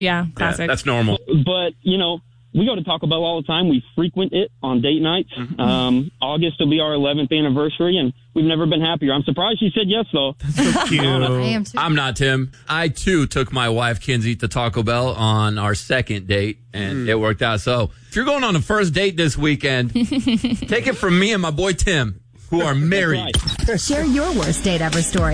Yeah, classic. Yeah, that's normal. But, we go to Taco Bell all the time. We frequent it on date nights. August will be our 11th anniversary, and we've never been happier. I'm surprised she said yes, though. That's so cute. I am too. I'm not, Tim. I, too, took my wife, Kinsey, to Taco Bell on our second date, and it worked out. So if you're going on a first date this weekend, take it from me and my boy, Tim, who are married. Share your worst date ever story.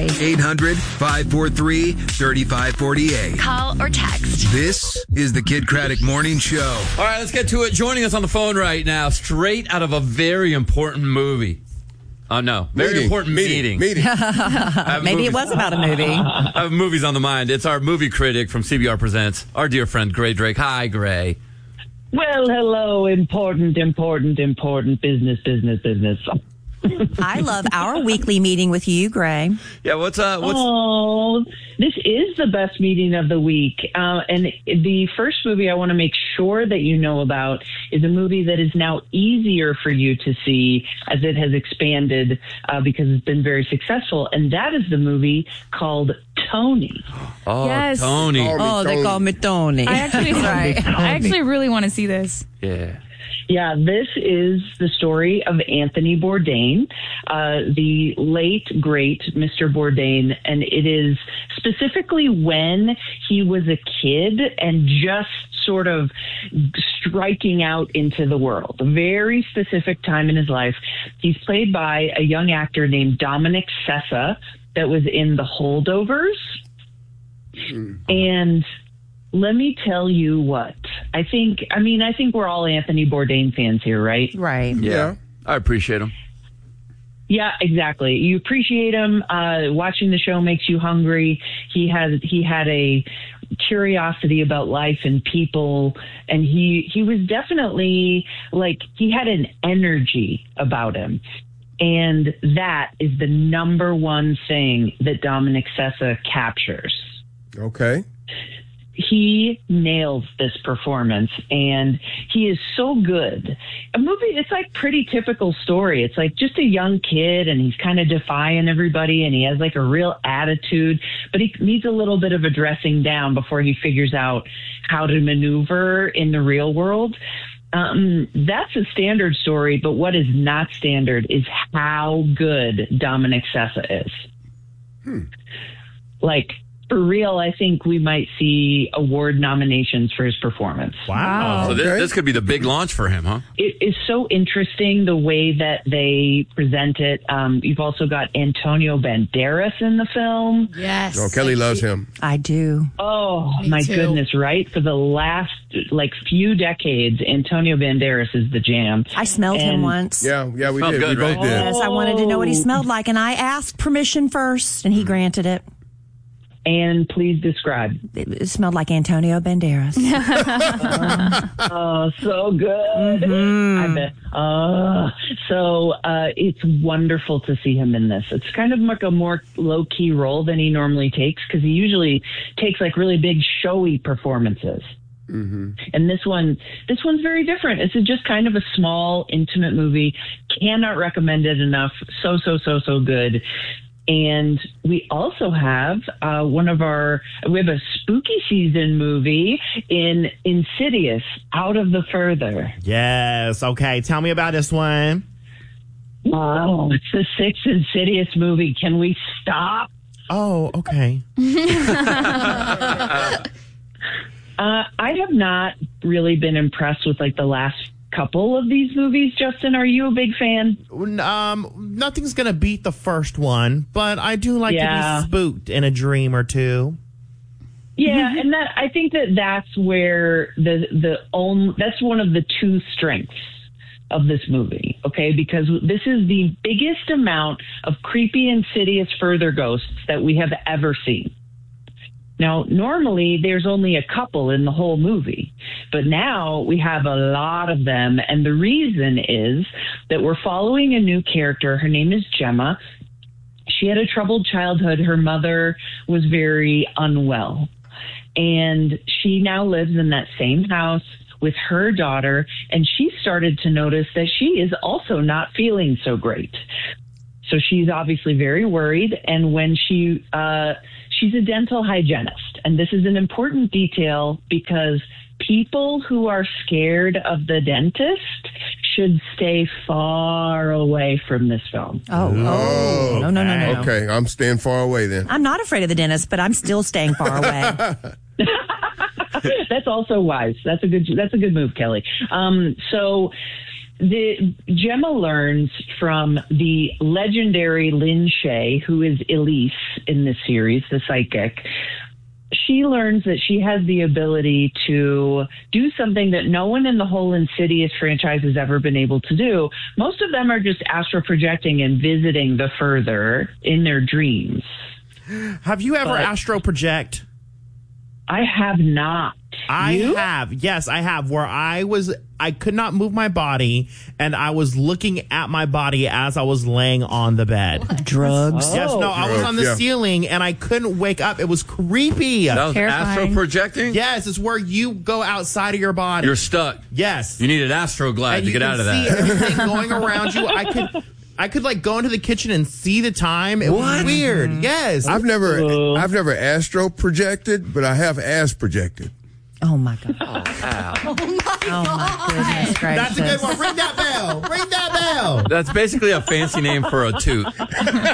800-543-3548. Call or text. This is the Kid Craddock Morning Show. All right, let's get to it. Joining us on the phone right now, straight out of a very important movie. Oh, no. Very important meeting. Maybe it was about a movie. I have movies on the mind. It's our movie critic from CBR Presents, our dear friend, Gray Drake. Hi, Gray. Well, hello. Important business. I love our weekly meeting with you, Gray. Yeah, what's Oh, this is the best meeting of the week. And the first movie I want to make sure that you know about is a movie that is now easier for you to see as it has expanded because it's been very successful. And that is the movie called Tony. Oh, Yes. Tony. Oh, they call me Tony. I actually really want to see this. Yeah. Yeah, this is the story of Anthony Bourdain, the late, great Mr. Bourdain, and it is specifically when he was a kid and just sort of striking out into the world. A very specific time in his life. He's played by a young actor named Dominic Sessa that was in The Holdovers. And let me tell you what. I think we're all Anthony Bourdain fans here, right? Right. Yeah. I appreciate him. Yeah, exactly. You appreciate him. Watching the show makes you hungry. He had a curiosity about life and people, and he was definitely he had an energy about him. And that is the number one thing that Dominic Sessa captures. Okay. He nails this performance, and he is so good. A movie, it's like pretty typical story. It's like just a young kid, and he's kind of defying everybody, and he has like a real attitude, but he needs a little bit of a dressing down before he figures out how to maneuver in the real world. That's a standard story, but what is not standard is how good Dominic Sessa is. For real, I think we might see award nominations for his performance. Wow. So this could be the big launch for him, huh? It is so interesting the way that they present it. You've also got Antonio Banderas in the film. Yes. Oh, Kelly loves him. I do. Oh, Me my too. goodness, right? For the last, few decades, Antonio Banderas is the jam. I smelled him once. Yeah, we Smelled did. good, We both right? did. Yes, I wanted to know what he smelled like, and I asked permission first, and he granted it. And please describe. It smelled like Antonio Banderas. Oh, so good. I bet. So it's wonderful to see him in this. It's kind of like a more low-key role than he normally takes, because he usually takes really big showy performances. And this one's very different. It's just kind of a small, intimate movie. Cannot recommend it enough. So good. And we also have we have a spooky season movie in Insidious, Out of the Further. Yes. Okay. Tell me about this one. Oh, it's the sixth Insidious movie. Can we stop? Oh, okay. I have not really been impressed with the last couple of these movies. Justin, are you a big fan? Nothing's gonna beat the first one, but I do like to be spooked in a dream or two. Yeah, and I think that's where that's one of the two strengths of this movie, okay? Because this is the biggest amount of creepy, insidious further ghosts that we have ever seen. Now, normally there's only a couple in the whole movie, but now we have a lot of them. And the reason is that we're following a new character. Her name is Gemma. She had a troubled childhood. Her mother was very unwell, and she now lives in that same house with her daughter. And she started to notice that she is also not feeling so great. So she's obviously very worried. And when she's a dental hygienist, and this is an important detail because people who are scared of the dentist should stay far away from this film. No. Okay, I'm staying far away then. I'm not afraid of the dentist, but I'm still staying far away. That's also wise. That's a good move, Kelly. So Gemma learns from the legendary Lin Shaye, who is Elise in this series, the psychic. She learns that she has the ability to do something that no one in the whole Insidious franchise has ever been able to do. Most of them are just astral projecting and visiting the further in their dreams. Have you ever astral project? I have not. I have. Yes, I have. Where I could not move my body, and I was looking at my body as I was laying on the bed. Drugs. Yes, no, I was on the ceiling, and I couldn't wake up. It was creepy. That was astral projecting? Yes, it's where you go outside of your body. You're stuck. Yes. You need an Astroglide to get out of that. You can see everything going around you. I could like go into the kitchen and see the time. It was weird. Yes. I've never astro projected, but I have ass projected. Oh my God. Oh, ow. Oh my goodness gracious. That's a good one. Ring that bell. Ring that bell. That's basically a fancy name for a tooth. Ow,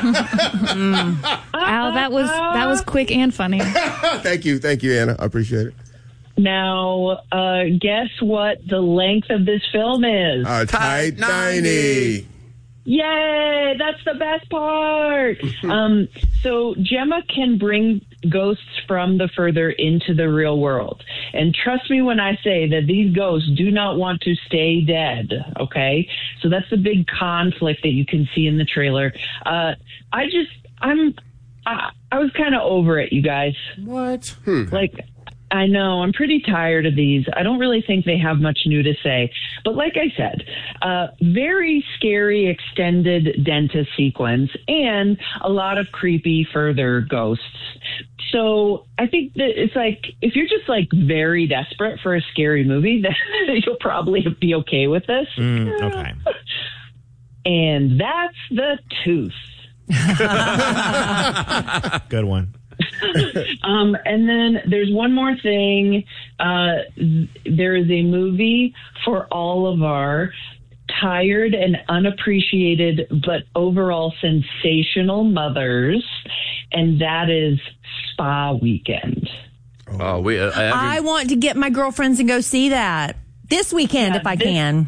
that was quick and funny. Thank you, Anna. I appreciate it. Now, guess what the length of this film is? Tight 90. Yay! That's the best part. So Gemma can bring ghosts from the further into the real world. And trust me when I say that these ghosts do not want to stay dead, okay? So that's the big conflict that you can see in the trailer. I was kind of over it, you guys. What? I know, I'm pretty tired of these. I don't really think they have much new to say. But like I said, very scary extended dentist sequence and a lot of creepy further ghosts. So I think that it's like, if you're just like very desperate for a scary movie, then you'll probably be okay with this. Okay. And that's The Tooth. Good one. And then there's one more thing. There is a movie for all of our tired and unappreciated but overall sensational mothers, and that is Spa Weekend. I want to get my girlfriends and go see that this weekend if I can.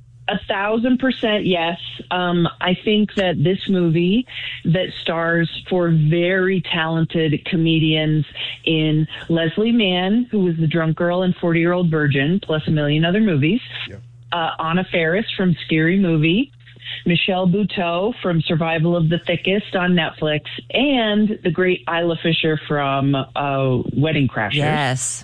1,000% yes. I think that this movie that stars 4 very talented comedians in Leslie Mann, who was the drunk girl in 40-Year-Old Virgin, plus a million other movies. Yep. Anna Faris from Scary Movie. Michelle Buteau from Survival of the Thickest on Netflix. And the great Isla Fisher from Wedding Crashers. Yes.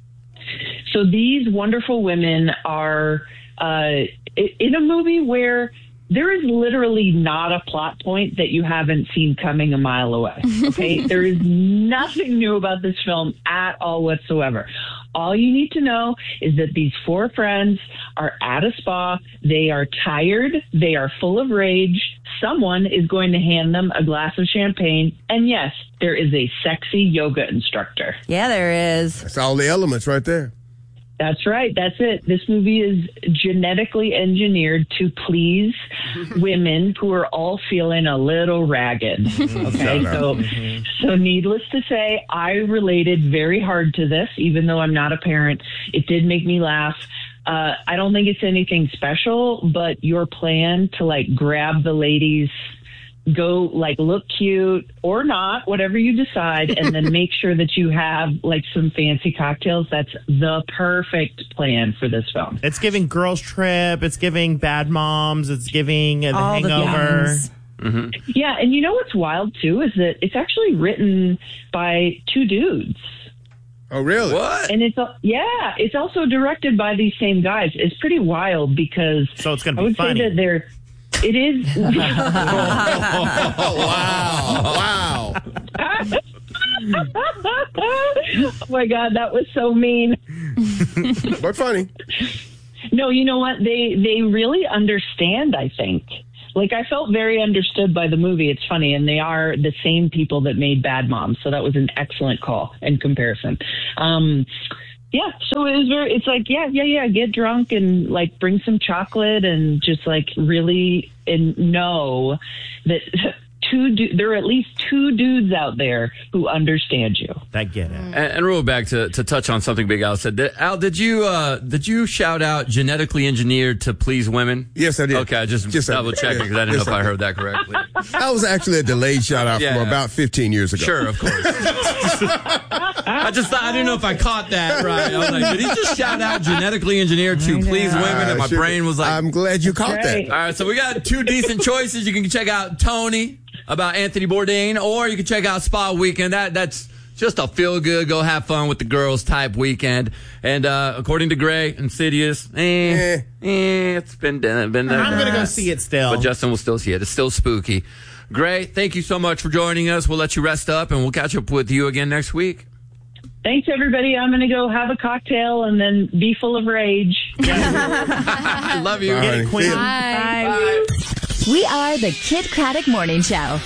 So these wonderful women are in a movie where there is literally not a plot point that you haven't seen coming a mile away. Okay? There is nothing new about this film at all whatsoever. All you need to know is that these 4 friends are at a spa. They are tired. They are full of rage. Someone is going to hand them a glass of champagne. And yes, there is a sexy yoga instructor. Yeah, there is. That's all the elements right there. That's right. That's it. This movie is genetically engineered to please women who are all feeling a little ragged. Okay. So needless to say, I related very hard to this, even though I'm not a parent. It did make me laugh. I don't think it's anything special, but your plan to like grab the ladies, go like look cute or not, whatever you decide, and then make sure that you have like some fancy cocktails. That's the perfect plan for this film. It's giving Girls Trip. It's giving Bad Moms. It's giving The All Hangover. Mm-hmm. Yeah, and you know what's wild too is that it's actually written by 2 dudes. Oh, really? What? And it's also directed by these same guys. It's pretty wild because so it's going to be funny. Say that it is. Wow. Oh my God, that was so mean. But funny. No, you know what? They really understand, I think. Like, I felt very understood by the movie. It's funny, and they are the same people that made Bad Moms, so that was an excellent call in comparison. Yeah, so it was it's like, yeah, get drunk and, like, bring some chocolate and just, like, really know that there are at least two dudes out there who understand you. That get it. And real back to touch on something Big Al said. Al, did you shout out genetically engineered to please women? Yes, I did. Okay, just double checking because I didn't know if I heard that correctly. That was actually a delayed shout out from about 15 years ago. Sure, of course. I didn't know if I caught that right. I was like, did he just shout out genetically engineered to please women? And my brain was like, I'm glad you caught that. All right, so we got two decent choices. You can check out Tony about Anthony Bourdain, or you can check out Spa Weekend. That's just a feel good, go have fun with the girls type weekend. And according to Gray, Insidious, it's been there. I'm gonna go see it still, but Justin will still see it. It's still spooky. Gray, thank you so much for joining us. We'll let you rest up, and we'll catch up with you again next week. Thanks, everybody. I'm going to go have a cocktail and then be full of rage. I love you. Get it, Queen. Bye. We are the Kid Craddock Morning Show.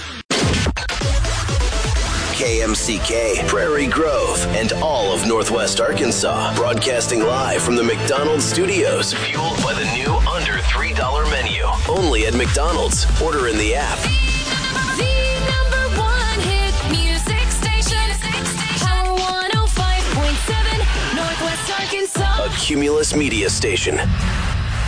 KMCK, Prairie Grove, and all of Northwest Arkansas. Broadcasting live from the McDonald's studios. Fueled by the new under $3 menu. Only at McDonald's. Order in the app. The number one hit music station. Power 105.7, Northwest Arkansas. A Cumulus Media Station.